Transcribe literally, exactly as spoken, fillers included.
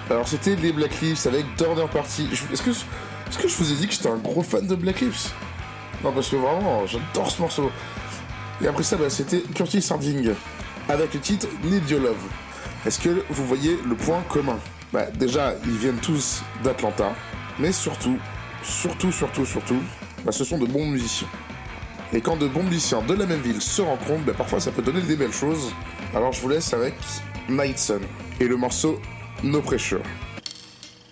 Alors c'était les Black Lips avec Turner Party. Je- Est-ce que, est-ce que je vous ai dit que j'étais un gros fan de Black Lips? Non, parce que vraiment, j'adore ce morceau. Et après ça, bah, c'était Curtis Harding avec le titre Need Your Love. Est-ce que vous voyez le point commun? Bah déjà, ils viennent tous d'Atlanta, mais surtout, surtout, surtout, surtout, bah, ce sont de bons musiciens. Et quand de bons musiciens de la même ville se rencontrent, bah, parfois ça peut donner des belles choses. Alors je vous laisse avec Night Sun et le morceau No Pressure.